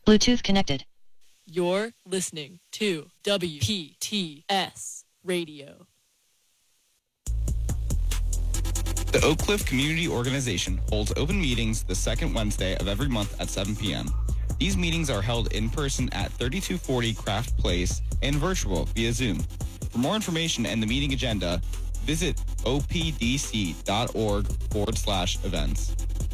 Bluetooth connected. You're listening to WPTS Radio. The Oak Cliff Community Organization holds open meetings the second Wednesday of every month at 7 p.m. These meetings are held in person at 3240 Craft Place and virtual via Zoom. For more information and the meeting agenda, visit opdc.org/events.